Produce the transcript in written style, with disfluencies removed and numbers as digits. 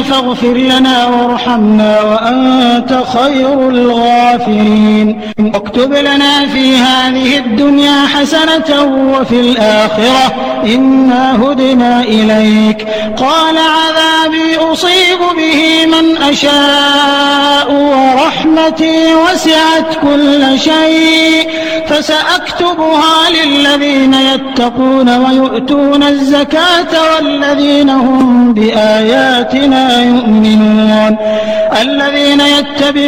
فاغفر لنا وارحمنا وأنت خير الغافرين واكتب لنا في هذه الدنيا حسنة وفي الآخرة إنا هدنا إليك قال عذابي أصيب به من أشاء ورحمتي وسعت كل شيء فسأكتبها للذين يتقون ويؤتون الزكاة والذين هم بآياتنا يؤمنون الذين يتبعون